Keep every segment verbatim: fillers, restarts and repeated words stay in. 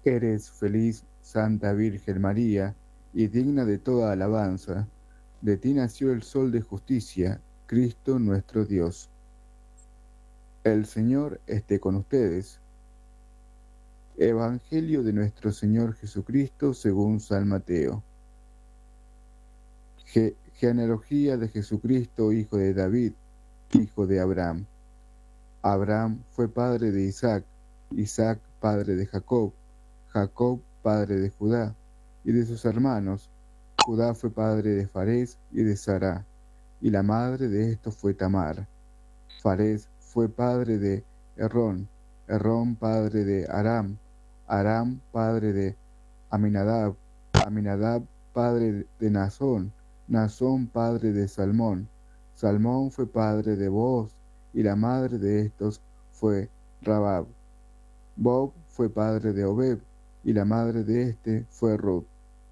Eres feliz, Santa Virgen María, y digna de toda alabanza. De ti nació el Sol de justicia, Cristo nuestro Dios. El Señor esté con ustedes. Evangelio de nuestro Señor Jesucristo según San Mateo. Ge genealogía de Jesucristo, hijo de David, hijo de Abraham. Abraham fue padre de Isaac, Isaac padre de Jacob, Jacob padre de Judá y de sus hermanos. Judá fue padre de Farés y de Sará, y la madre de estos fue Tamar. Farés fue padre de Herrón, Herrón padre de Aram, Aram padre de Aminadab, Aminadab padre de Nazón, Nazón padre de Salmón, Salmón fue padre de Booz, y la madre de estos fue Rabab. Bob fue padre de Obed, y la madre de éste fue Ruth.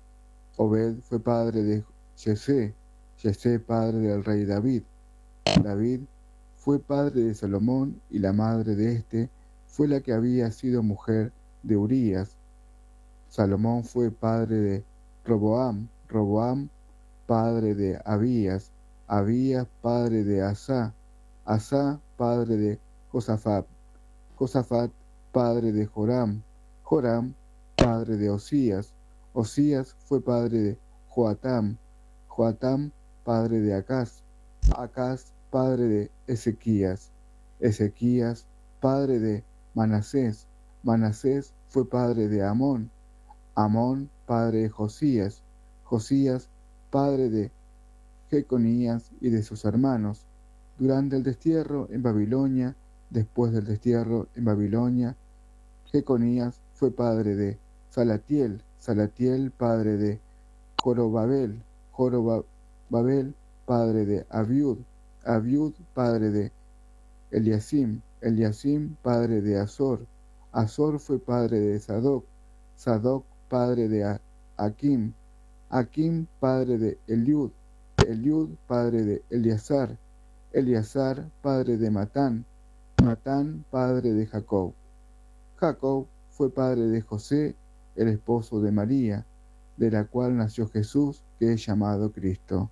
Obed fue padre de Jesé, Jesé padre del rey David. David fue padre de Salomón, y la madre de éste fue la que había sido mujer de Urías. Salomón fue padre de Roboam, Roboam padre de Abías, Abías padre de Asá, Asá padre de Josafat, Josafat padre de Joram, Joram padre de Osías, Osías fue padre de Joatam, Joatam padre de Acaz, Acaz padre de Ezequías, Ezequías padre de Manasés, Manasés fue padre de Amón, Amón padre de Josías, Josías padre de Jeconías y de sus hermanos. Durante el destierro en Babilonia, después del destierro en Babilonia, Jeconías fue padre de Salatiel, Salatiel padre de Jorobabel, Jorobabel padre de Abiud, Abiud padre de Eliasim, Eliasim padre de Azor, Azor fue padre de Sadoc, Sadoc padre de Akim, Akim padre de Eliud, Eliud padre de Eleazar, Eleazar padre de Matán, Matán padre de Jacob. Jacob fue padre de José, el esposo de María, de la cual nació Jesús, que es llamado Cristo.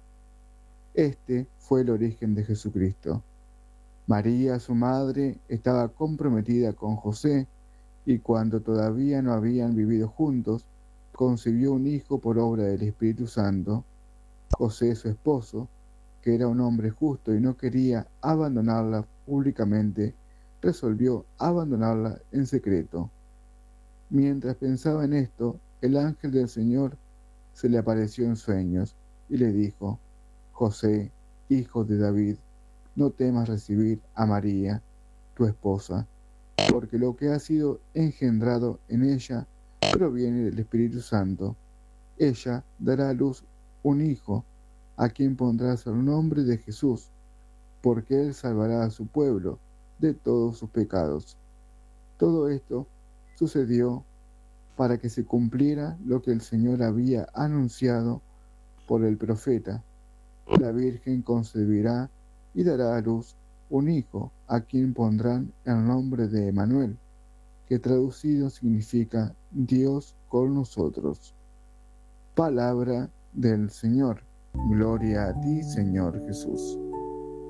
Este fue el origen de Jesucristo. María, su madre, estaba comprometida con José, y cuando todavía no habían vivido juntos, concibió un hijo por obra del Espíritu Santo. José, su esposo, que era un hombre justo y no quería abandonarla públicamente, resolvió abandonarla en secreto. Mientras pensaba en esto, el ángel del Señor se le apareció en sueños y le dijo: José, hijo de David, no temas recibir a María, tu esposa, porque lo que ha sido engendrado en ella proviene del Espíritu Santo. Ella dará a luz un hijo, a quien pondrás el nombre de Jesús, porque él salvará a su pueblo de todos sus pecados. Todo esto sucedió para que se cumpliera lo que el Señor había anunciado por el profeta: la Virgen concebirá y dará a luz un hijo, a quien pondrán el nombre de Emmanuel, que traducido significa Dios con nosotros. Palabra del Señor. Gloria a ti, Señor Jesús.